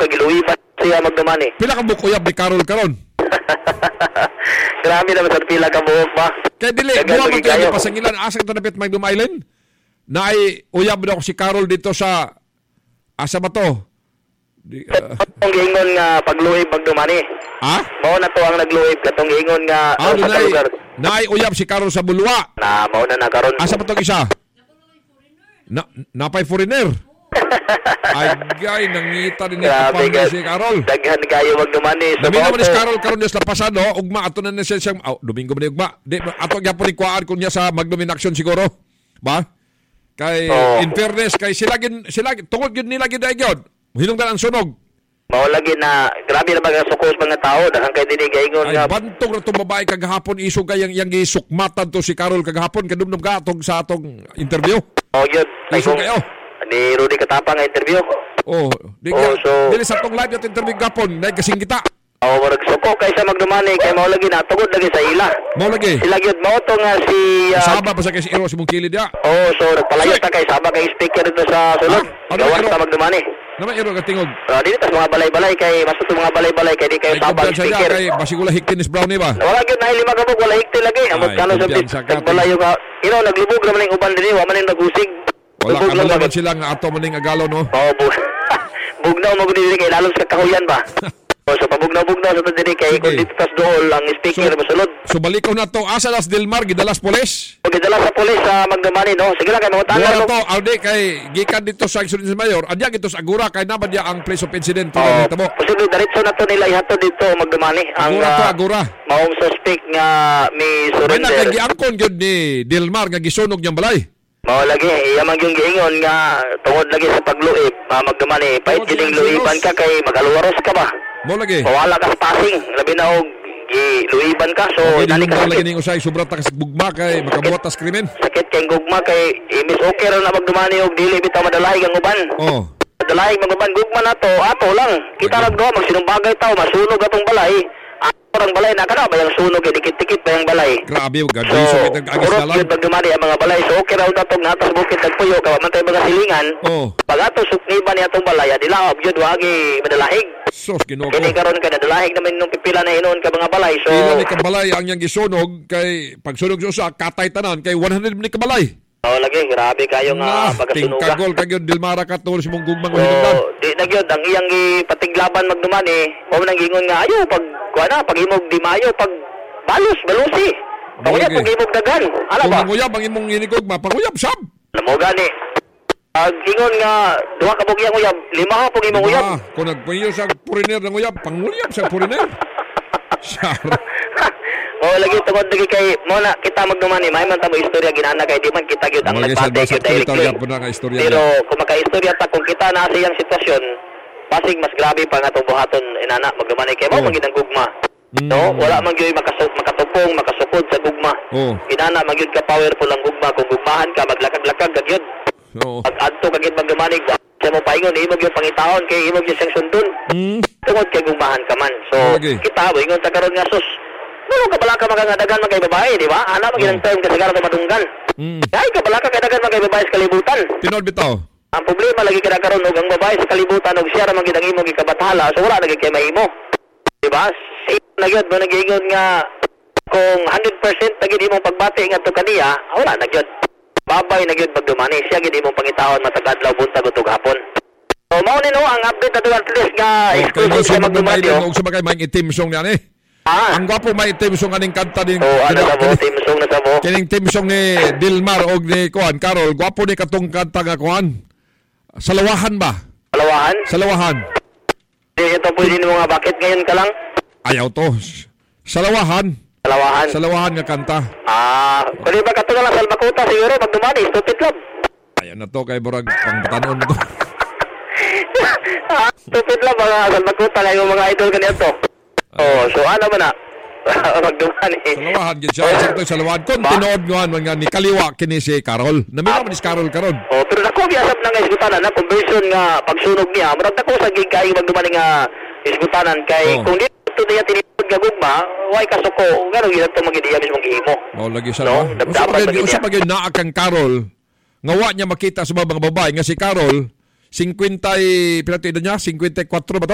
giluwiban siya magdumani. Pila ka bukuyab ni Carol karon? Grabe naman sa pila ka buhok ba? Kaya dili, buwa man kayo pasangilan asa ito na Magdum Island? Na ay uyab na ako si Carol dito sa asa ba to? Katong giingon nga pagluhib magdumani. Ha? Mao na to ang nagluhib katong giingon nga sa lugar. Na ay uyab si Carol sa Bulwa. Na mao na karon. Asa ba to isa? Napay foreigner. Ay, nangita din ito pa si Carol. Daghan kayo magdumani. Dami naman si Carol karon sa pasado, ugma ato na siya siyang Domingo man ugma. Di ato gyapon ni kuan kunya sa Magdum in Action siguro. Ba? Kay in fairness kay sila tungod gyud nila gyud gyud. Hinungdan ang sunog. Mao lagi na grabe na mga sukos mga tao daghang kay dinhi gaingon nga. Ay bantog ra tong babae kagahapon isog kay yang gisukmatan to si Carol kagahapon kadumdum ka atong sa atong interview. Yun. Isog kayo. Ni Rudy Katapang nga interview. Dili sa tong live yung interview gapon, dahil kasing kita. Marag suko kay sa magdumani, kay mao lagi na, tugod lagi sa ila. Mao lagi? Sila gyud mao to nga si... Saba pa sa kay si Iro, si mong kilid ya? So nagpalayos na kay Saba kay speaker dito sa sulod. Gawas sa magdumani. Naman Iro katingog? Dili tas mga balay-balay, kay basta mga balay-balay, kay di kayo Saba speaker. Kay basigula hiktin is Brownie ba? Wala gyud na 5 kabog, wala hiktin lagi. Amot kano sa nagbalayo ka. Naglibog naman yung uban diri, wa man yung nagusig. Wala ka naman silang ato maning agalo, no? Bugnaw mo diri kay lalong sa kahuyan ba? So pabugnaw-bugnaw sa diri kay kung dito tas dool ang speaker mosulod. So balikaw na to asa las Delmar gidalas pulis? Gidalas sa pulis sa Magdumani no. Sige lang kay mga tanan no. To audi kay gikan dito sa Insurance Mayor. Adya gito sa Agura kay nabad ya ang place of incident mo. Posible diretso na to nila ihato dito Magdumani. Ang Agura. Maong suspect nga may surrender. May nagiangkon gyud ni Delmar nga gisunog niyang balay. Mao lagi iya man yung giingon nga tungod lagi sa pagluib Magdumani pait gining luiban ka kay magaluwaros ka ba. Mo lagi. Wala ka sa passing, labi na og giluiban ka so dali ka lagi ning usay sobra ta ka gugma kay makabuhat tas krimen. Sakit kay gugma kay Miss Okay ra na Magdumani og dili bitaw madalahi ang uban. Madalahi ang uban gugma na to ato lang. Kita ra do magsinumbagay taw masunog atong balay. Orang balay na kana ba yung sunog dikit-dikit ba yung balay. Grabe ug gadi so kitang agis dalan. So Magdumani ang mga balay so okay raw datong natas bukid tagpuyo ka man tay mga silingan. Pag ato sukniban ni atong balay adila gyud wagi madalahig. Sos Ginoo. Kini karon ka nadalahig naman nung pipila na inon ka mga balay. So pila ni kabalay ang yang gisunog kay pagsunog sa katay tanan kay 100 ni kabalay. Lagi grabe kayo nga pagkasunog. Tingkagol kayo Delmara katol si mong gugmang hinungdan. Di na gyud ang iyang ipatiglaban Magdumani. Mo nang gingon nga ayo pag pag imog di mayo pag balusi. Panguyab pag imog dagan. Ano ba? Panguyab ang imong inigugma, panguyab sab. Namo gani. Gingon nga duha ka bugyang uyab, 5 pug imong uyab. Kung nagpayo sa foreigner ng uyab, panguyab sa foreigner. Lagi tungod lagi kay mo na kita Magdumani may man ta mo istorya ginana kay di man kita gyud ang nagpate directly. Pero kung maka-istorya ta kung kita na sa iyang sitwasyon, basig mas grabe pa nga itong buhaton inana Magdumani kay mo magid ang gugma. No, wala man gyud makatupong, makasukod sa gugma. Inana man gyud ka powerful ang gugma kung gugmahan ka maglakag-lakag ka gyud. Pag adto kagid Magdumani sa mo paingon imog yung pangitaon kay imog yung siyang sundon. Tungod kay gugmahan ka man. So kita ingon ta karon nga sus. Ano ka bala ka magangadagan magay babae, di ba? Ana mo ginang term kasi gara madunggan. Kay ka bala ka kadagan magay babae sa kalibutan. Tinod bitaw. Ang problema lagi kada karon og ang babae sa kalibutan og siya ra man gid ang imong ikabathala, so wala nagay kay mahimo. Di ba? Na gyud mo nagiingon nga kung 100% nagid imong pagbati ngadto kaniya, wala na gyud. Babay na gyud Magdumani, siya gid imong pangitaon matag adlaw buntag ug hapon. So mao ni no ang update na duwan at nga exclusive sa Magdumani og sa bagay may itim song niya ni. Ang gwapo may team song aning kanta din. Ano sa mo team song na sa mo? Kining team song ni Delmar og ni Kuan Carol, gwapo ni katong kanta nga Kuan. Salawahan ba? Salawahan. Di ito pwede mo nga bakit ngayon ka lang? Ayaw to. Salawahan nga kanta. Kung ba kato na lang Salbakuta siguro Magdumani, stupid love. Ayan na to kay burag pangbatanon mo to. Stupid love mga Salbakuta kay mga idol kanina to. So ano man na Magdumani. Salawahan gid siya. Sakto salawahan. Kung tinood ngoan man nga ni kaliwa kini si Carol. Namira man si Carol karon. Pero nako giasap na nga isgutanan na conversion nga pagsunog niya. Murag nako sa gigay Magdumani nga isgutanan kay kung di to diya tinipod nga gugma, way kasuko. Ngano gid to magidiya mismo gihimo. Lagi sa no. Usa pa gyud naa kang Carol. Ngawa niya makita sa mga babae nga si Carol 50 pila to edad niya? 54 ba to?